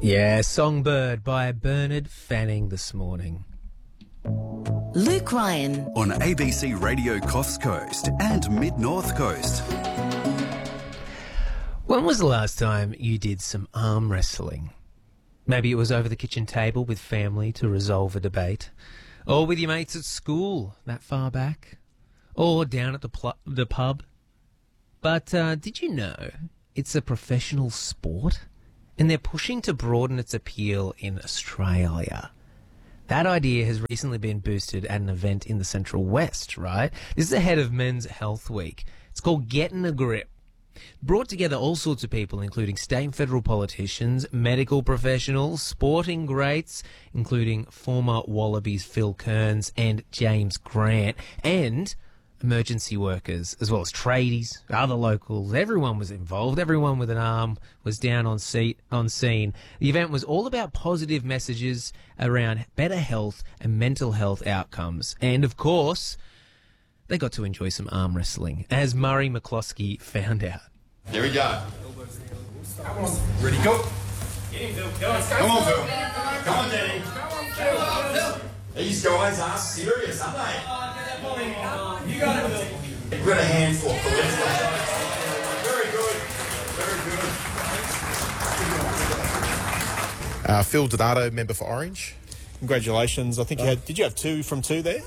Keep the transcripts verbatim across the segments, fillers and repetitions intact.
Yeah, Songbird by Bernard Fanning this morning. Luke Ryan on A B C Radio Coffs Coast and Mid-North Coast. When was the last time you did some arm wrestling? Maybe it was over the kitchen table with family to resolve a debate, or with your mates at school that far back, or down at the, pl- the pub. But uh, did you know it's a professional sport? And they're pushing to broaden its appeal in Australia. That idea has recently been boosted at an event in the Central West, right? This is ahead of Men's Health Week. It's called Getting a Grip. Brought together all sorts of people, including state and federal politicians, medical professionals, sporting greats, including former Wallabies Phil Kearns and James Grant, and emergency workers, as well as tradies, other locals. Everyone was involved. Everyone with an arm was down on seat on scene. The event was all about positive messages around better health and mental health outcomes. And, of course, they got to enjoy some arm wrestling, as Murray McCloskey found out. There we go. Ready, go. Come on, Phil. Come on, Danny. These guys are serious, aren't they? You got it, Phil. We've got a handful for Wednesday. Very good. Very good. Uh, Phil Donato, member for Orange. Congratulations. I think you had, did you have two from two there?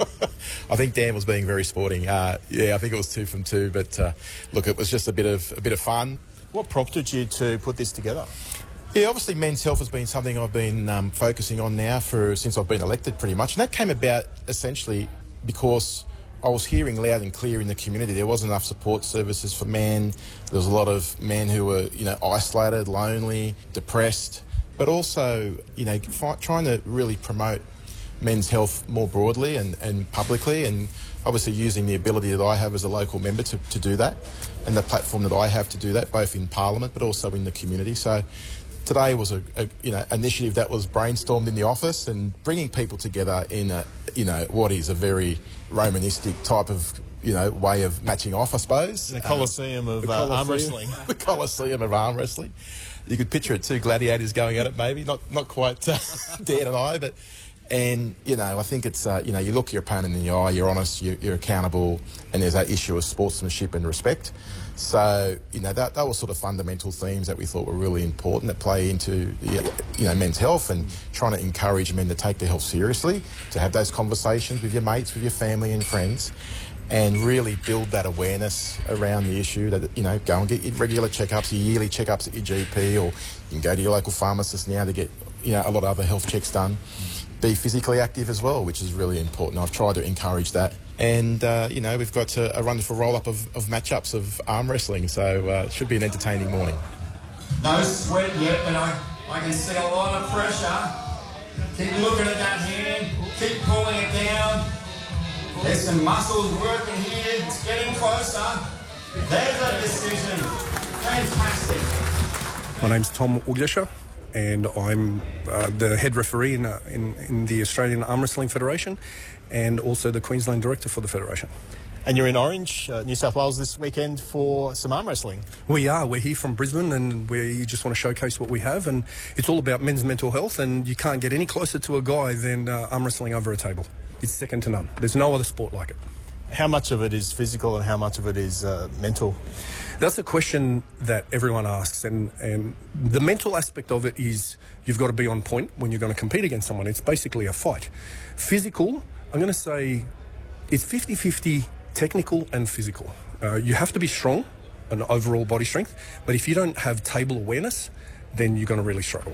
I think Dan was being very sporting. Uh, yeah, I think it was two from two, but uh, look, it was just a bit of a bit of fun. What prompted you to put this together? Yeah, obviously men's health has been something I've been um, focusing on now for since I've been elected pretty much. And that came about essentially because I was hearing loud and clear in the community there wasn't enough support services for men. There was a lot of men who were, you know, isolated, lonely, depressed, but also, you know, fi- trying to really promote men's health more broadly and, and publicly, and obviously using the ability that I have as a local member to, to do that, and the platform that I have to do that, both in Parliament but also in the community. So today was a, a you know initiative that was brainstormed in the office and bringing people together in a you know what is a very Romanistic type of you know way of matching off, I suppose. The Colosseum um, of the uh, Colosseum, arm wrestling. The Colosseum of arm wrestling. You could picture it, two gladiators going at it, maybe not not quite uh, Dan and I, but. And, you know, I think it's, uh, you know, you look your opponent in the eye, you're honest, you're, you're accountable, and there's that issue of sportsmanship and respect. So, you know, that, that was sort of fundamental themes that we thought were really important that play into, the, you know, men's health and trying to encourage men to take their health seriously, to have those conversations with your mates, with your family and friends, and really build that awareness around the issue that, you know, go and get your regular checkups, your yearly checkups at your G P, or you can go to your local pharmacist now to get, you know, a lot of other health checks done. Be physically active as well, which is really important. I've tried to encourage that. And, uh, you know, we've got a, a wonderful roll-up of, of matchups of arm wrestling, so uh, it should be an entertaining morning. No sweat yet, but I, I can see a lot of pressure. Keep looking at that hand. Keep pulling it down. There's some muscles working here. It's getting closer. There's a decision. Fantastic. My name's Tom Uglesha, and I'm uh, the head referee in, uh, in, in the Australian Arm Wrestling Federation and also the Queensland Director for the Federation. And you're in Orange, uh, New South Wales this weekend for some arm wrestling. We are. We're here from Brisbane, and we just want to showcase what we have, and it's all about men's mental health, and you can't get any closer to a guy than uh, arm wrestling over a table. It's second to none. There's no other sport like it. How much of it is physical and how much of it is uh, mental? That's a question that everyone asks, and, and the mental aspect of it is you've got to be on point when you're going to compete against someone. It's basically a fight. Physical, I'm going to say it's fifty-fifty technical and physical. Uh, you have to be strong and overall body strength, but if you don't have table awareness, then you're going to really struggle.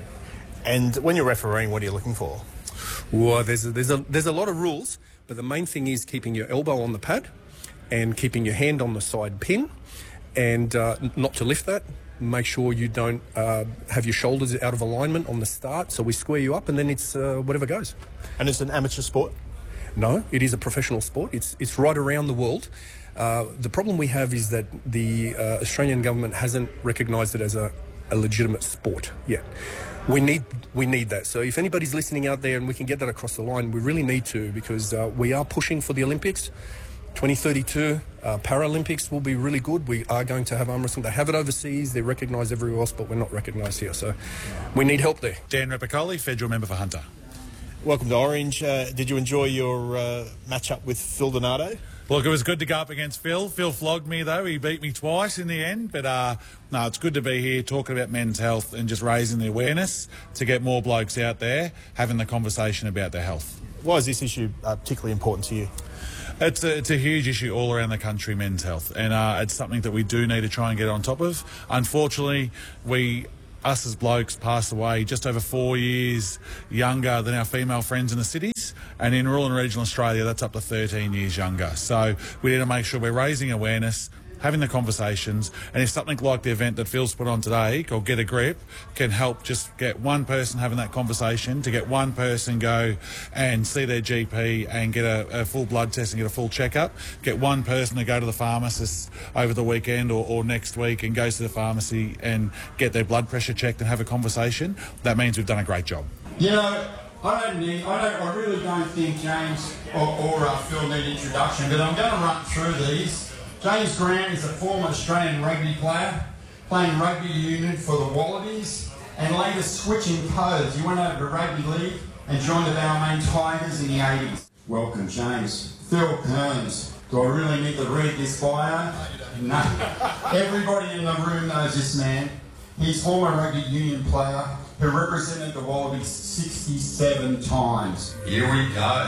And when you're refereeing, what are you looking for? Well, there's a, there's a, there's a lot of rules, but the main thing is keeping your elbow on the pad and keeping your hand on the side pin, and uh, not to lift that. Make sure you don't uh, have your shoulders out of alignment on the start, so we square you up, and then it's uh, whatever goes. And it's an amateur sport? No, it is a professional sport. It's it's right around the world. Uh, the problem we have is that the uh, Australian government hasn't recognised it as a, a legitimate sport yet. We need we need that. So if anybody's listening out there and we can get that across the line, we really need to, because uh, we are pushing for the Olympics. twenty thirty-two uh, Paralympics will be really good. We are going to have arm wrestling. They have it overseas. They're recognised everywhere else, but we're not recognised here. So we need help there. Dan Repicoli, Federal Member for Hunter. Welcome to Orange. Uh, did you enjoy your uh, match-up with Phil Donato? Look, it was good to go up against Phil. Phil flogged me, though. He beat me twice in the end. But, uh, no, it's good to be here talking about men's health and just raising the awareness to get more blokes out there having the conversation about their health. Why is this issue uh, particularly important to you? It's a, it's a huge issue all around the country, men's health. And uh, it's something that we do need to try and get on top of. Unfortunately, we... us as blokes passed away just over four years younger than our female friends in the cities, and in rural and regional Australia that's up to thirteen years younger. So we need to make sure we're raising awareness, having the conversations, and if something like the event that Phil's put on today, called Get a Grip, can help just get one person having that conversation, to get one person go and see their G P and get a, a full blood test and get a full checkup, get one person to go to the pharmacist over the weekend or, or next week and goes to the pharmacy and get their blood pressure checked and have a conversation, that means we've done a great job. You know, I don't need, I don't, I really don't think James or, or uh, Phil need introduction, but I'm going to run through these. James Grant is a former Australian rugby player, playing rugby union for the Wallabies, and later switching codes. He went over to rugby league and joined the Balmain Tigers in the eighties. Welcome, James. Phil Kearns. Do I really need to read this bio? No. Everybody in the room knows this man. He's a former rugby union player who represented the Wallabies sixty-seven times. Here we go.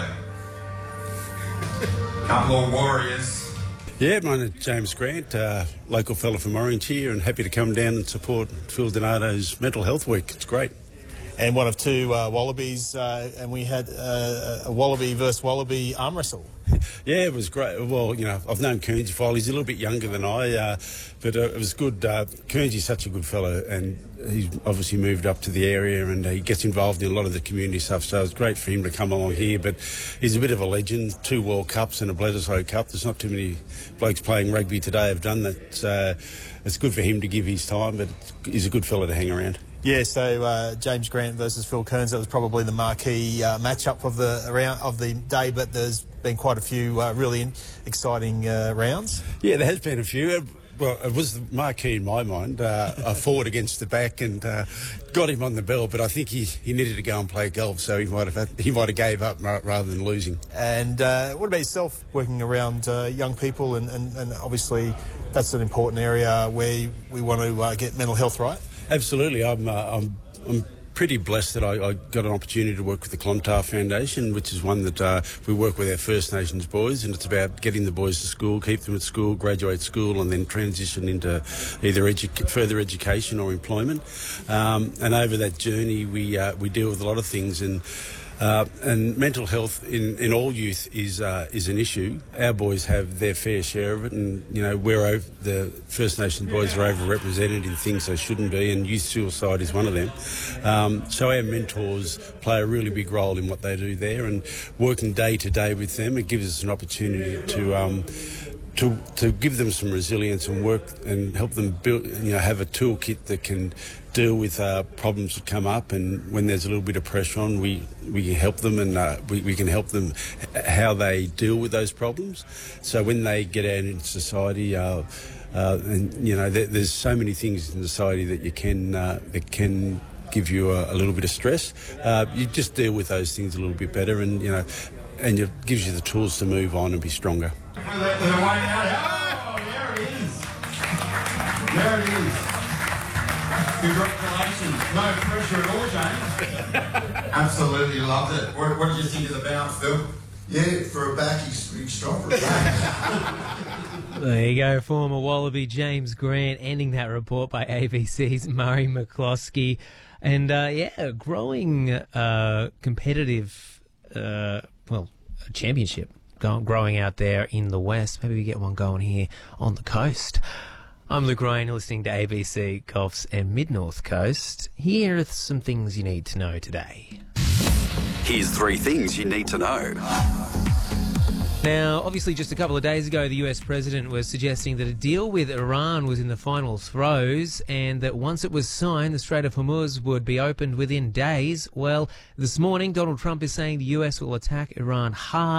Couple of warriors. Yeah, my name's James Grant, uh, local fella from Orange here, and happy to come down and support Phil Donato's Mental Health Week. It's great. And one of two uh, Wallabies, uh, and we had uh, a Wallaby versus Wallaby arm wrestle. Yeah, it was great. Well, you know, I've known Kearnsy for a while. He's a little bit younger than I, uh, but uh, it was good. Uh, Kearnsy's such a good fellow, and he's obviously moved up to the area, and uh, he gets involved in a lot of the community stuff, so it's great for him to come along here. But he's a bit of a legend. Two World Cups and a Bledisloe Cup. There's not too many blokes playing rugby today have done that. Uh, it's good for him to give his time, but he's a good fellow to hang around. Yeah, so uh, James Grant versus Phil Kearns, that was probably the marquee uh, matchup of the around of the day, but there's been quite a few uh, really in, exciting uh, rounds. Yeah, there has been a few. Well, it was the marquee in my mind. Uh, I fought against the back and uh, got him on the bell, but I think he, he needed to go and play golf, so he might have had, he might have gave up rather than losing. And uh, what about yourself, working around uh, young people, and, and, and obviously that's an important area where we want to uh, get mental health right? Absolutely. I'm, uh, I'm, I'm pretty blessed that I, I got an opportunity to work with the Clontarf Foundation, which is one that uh, we work with our First Nations boys, and it's about getting the boys to school, keep them at school, graduate school, and then transition into either edu- further education or employment. Um, and over that journey, we uh, we deal with a lot of things, and Uh, and mental health in, in all youth is uh, is an issue. Our boys have their fair share of it, and you know we're over, the First Nations boys are overrepresented in things they shouldn't be, and youth suicide is one of them. Um, so our mentors play a really big role in what they do there, and working day to day with them, it gives us an opportunity to. Um, To, to give them some resilience and work and help them build, you know, have a toolkit that can deal with uh, problems that come up, and when there's a little bit of pressure on, we, we can help them, and uh, we, we can help them how they deal with those problems. So when they get out into society, uh, uh, and you know, there, there's so many things in society that you can uh, that can give you a, a little bit of stress. Uh, you just deal with those things a little bit better, and you know, and it gives you the tools to move on and be stronger. Oh, there it is. There it is. Congratulations. No pressure at all, James. Absolutely loved it. What, what did you think of the bout, Phil? Yeah, for a back, he's, he's stronger. There you go, former Wallaby James Grant, ending that report by A B C's Murray McCloskey. And, uh, yeah, growing uh, competitive, uh, well, championship growing out there in the West. Maybe we get one going here on the coast. I'm Luke Ryan, listening to A B C Golf's and Mid-North Coast. Here are some things you need to know today. Here's three things you need to know. Now, obviously, just a couple of days ago, the U S president was suggesting that a deal with Iran was in the final throes, and that once it was signed, the Strait of Hormuz would be opened within days. Well, this morning, Donald Trump is saying the U S will attack Iran hard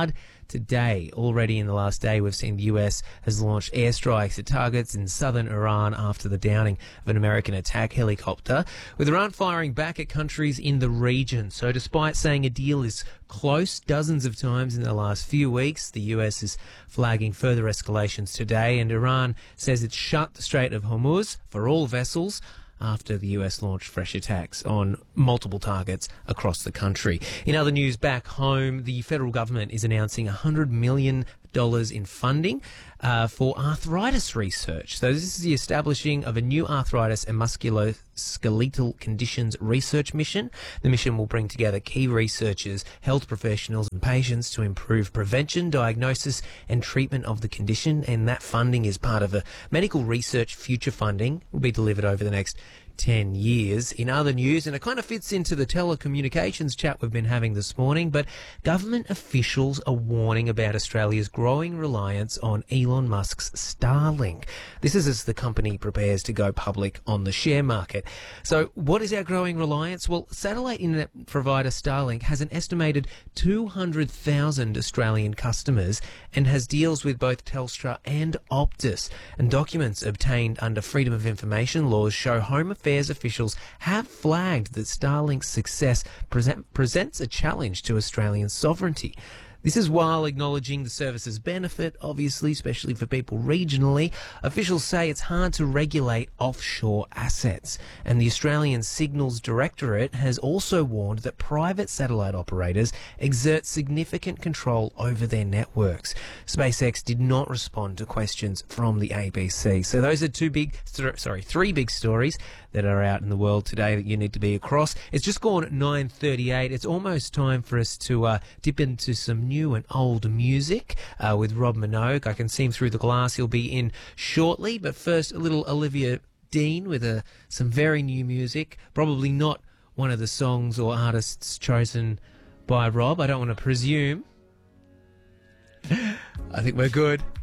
today. Already in the last day, we've seen the U S has launched airstrikes at targets in southern Iran after the downing of an American attack helicopter, with Iran firing back at countries in the region. So despite saying a deal is close dozens of times in the last few weeks, the U S is flagging further escalations today, and Iran says it's shut the Strait of Hormuz for all vessels after the U S launched fresh attacks on multiple targets across the country. In other news back home, the federal government is announcing one hundred million dollars in funding uh, for arthritis research. So this is the establishing of a new arthritis and musculoskeletal conditions research mission. The mission will bring together key researchers, health professionals and patients to improve prevention, diagnosis and treatment of the condition, and that funding is part of a medical research future funding will be delivered over the next ten years. In other news, and it kind of fits into the telecommunications chat we've been having this morning, but government officials are warning about Australia's growing reliance on Elon Musk's Starlink. This is as the company prepares to go public on the share market. So what is our growing reliance? Well, satellite internet provider Starlink has an estimated two hundred thousand Australian customers and has deals with both Telstra and Optus. And documents obtained under Freedom of Information laws show Home Affairs officials have flagged that Starlink's success present, presents a challenge to Australian sovereignty. This is while acknowledging the service's benefit, obviously, especially for people regionally. Officials say it's hard to regulate offshore assets. And the Australian Signals Directorate has also warned that private satellite operators exert significant control over their networks. SpaceX did not respond to questions from the A B C. So those are two big, th- sorry, three big stories that are out in the world today that you need to be across. It's just gone at nine thirty-eight. It's almost time for us to uh, dip into some new and old music uh, with Rob Minogue. I can see him through the glass. He'll be in shortly, but first a little Olivia Dean with uh, some very new music. Probably not one of the songs or artists chosen by Rob. I don't want to presume. I think we're good.